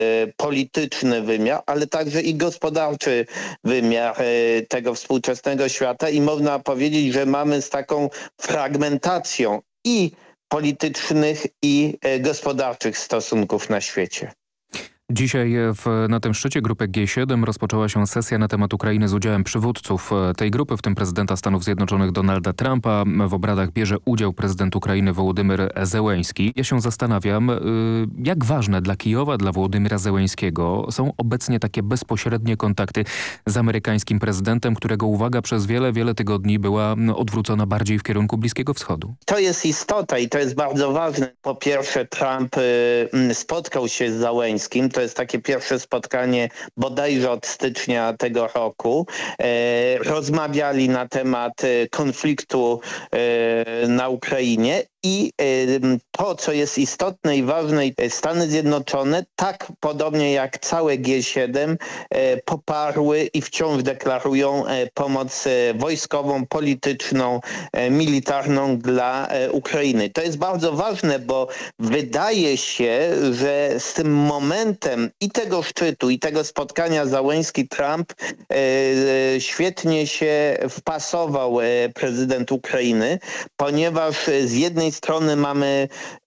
polityczny wymiar, ale także i gospodarczy wymiar tego współczesnego świata i można powiedzieć, że mamy z taką fragmentacją i politycznych i gospodarczych stosunków na świecie. Dzisiaj na tym szczycie grupy G7 rozpoczęła się sesja na temat Ukrainy z udziałem przywódców tej grupy, w tym prezydenta Stanów Zjednoczonych Donalda Trumpa. W obradach bierze udział prezydent Ukrainy Wołodymyr Zełenski. Ja się zastanawiam, jak ważne dla Kijowa, dla Wołodymyra Zełenskiego są obecnie takie bezpośrednie kontakty z amerykańskim prezydentem, którego uwaga przez wiele tygodni była odwrócona bardziej w kierunku Bliskiego Wschodu. To jest istota i to jest bardzo ważne. Po pierwsze, Trump spotkał się z Zełenskim. To jest takie pierwsze spotkanie bodajże od stycznia tego roku. Rozmawiali na temat konfliktu na Ukrainie i to, co jest istotne i ważne, Stany Zjednoczone, tak podobnie jak całe G7, poparły i wciąż deklarują pomoc wojskową, polityczną, militarną dla Ukrainy. To jest bardzo ważne, bo wydaje się, że z tym momentem i tego szczytu, i tego spotkania Zełenski-Trump świetnie się wpasował prezydent Ukrainy, ponieważ z jednej strony mamy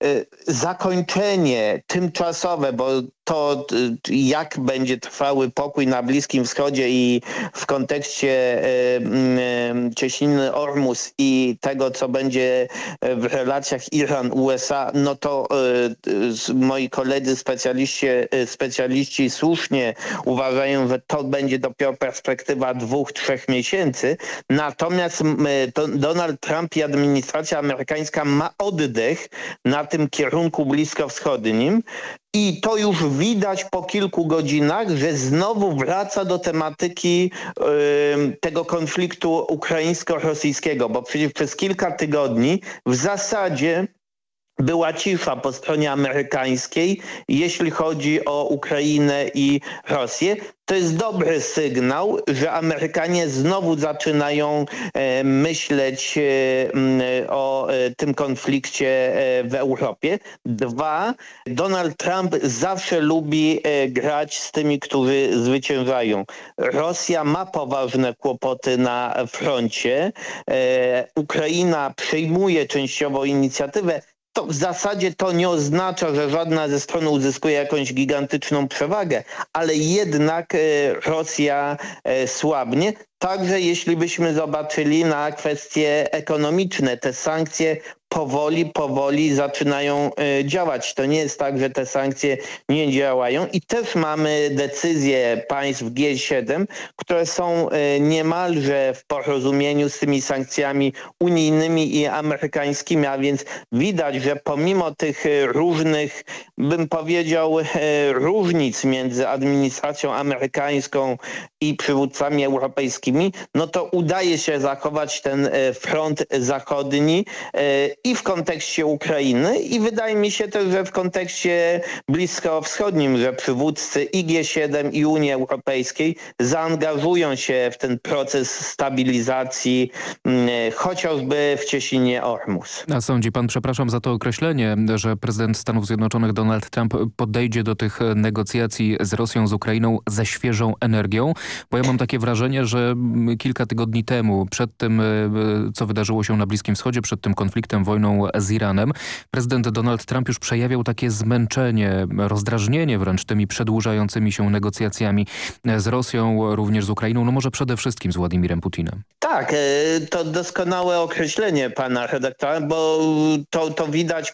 zakończenie tymczasowe, bo to jak będzie trwały pokój na Bliskim Wschodzie i w kontekście cieśniny Ormus i tego, co będzie w relacjach Iran-USA, no to moi koledzy specjaliści słusznie uważają, że to będzie dopiero perspektywa 2-3 miesięcy. Natomiast Donald Trump i administracja amerykańska ma oddech na tym kierunku bliskowschodnim. I to już widać po kilku godzinach, że znowu wraca do tematyki tego konfliktu ukraińsko-rosyjskiego, bo przecież przez kilka tygodni w zasadzie była cisza po stronie amerykańskiej, jeśli chodzi o Ukrainę i Rosję. To jest dobry sygnał, że Amerykanie znowu zaczynają myśleć o tym konflikcie w Europie. 2. Donald Trump zawsze lubi grać z tymi, którzy zwyciężają. Rosja ma poważne kłopoty na froncie. Ukraina przejmuje częściowo inicjatywę. To w zasadzie to nie oznacza, że żadna ze stron uzyskuje jakąś gigantyczną przewagę, ale jednak Rosja słabnie. Także jeśli byśmy zobaczyli na kwestie ekonomiczne, te sankcje powoli zaczynają działać. To nie jest tak, że te sankcje nie działają i też mamy decyzje państw G7, które są niemalże w porozumieniu z tymi sankcjami unijnymi i amerykańskimi, a więc widać, że pomimo tych różnych, bym powiedział, różnic między administracją amerykańską i przywódcami europejskimi, no to udaje się zachować ten front zachodni i w kontekście Ukrainy i wydaje mi się też, że w kontekście bliskowschodnim, że przywódcy i G7 i Unii Europejskiej zaangażują się w ten proces stabilizacji chociażby w cieśninie Ormus. A sądzi pan, przepraszam za to określenie, że prezydent Stanów Zjednoczonych Donald Trump podejdzie do tych negocjacji z Rosją, z Ukrainą ze świeżą energią? Bo ja mam takie wrażenie, że kilka tygodni temu, przed tym, co wydarzyło się na Bliskim Wschodzie, przed tym konfliktem, wojną z Iranem, prezydent Donald Trump już przejawiał takie zmęczenie, rozdrażnienie wręcz tymi przedłużającymi się negocjacjami z Rosją, również z Ukrainą, no może przede wszystkim z Władimirem Putinem. Tak, to doskonałe określenie pana redaktora, bo to widać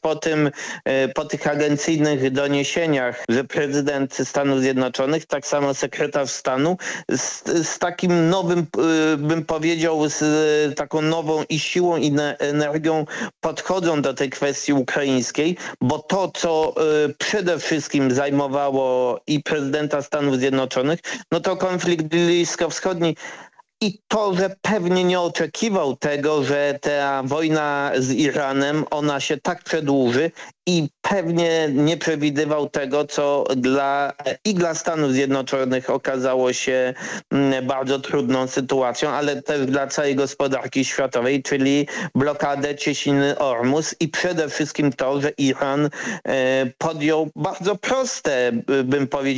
po tych agencyjnych doniesieniach, że prezydent Stanów Zjednoczonych, tak samo sekretarz stanu z takim nowym, bym powiedział, z taką nową i siłą i energią podchodzą do tej kwestii ukraińskiej, bo to, co przede wszystkim zajmowało i prezydenta Stanów Zjednoczonych, no to konflikt bliskowschodni. I to, że pewnie nie oczekiwał tego, że ta wojna z Iranem, ona się tak przedłuży i pewnie nie przewidywał tego, co dla Stanów Zjednoczonych okazało się bardzo trudną sytuacją, ale też dla całej gospodarki światowej, czyli blokadę cieśniny Ormus i przede wszystkim to, że Iran podjął bardzo proste, bym powiedział,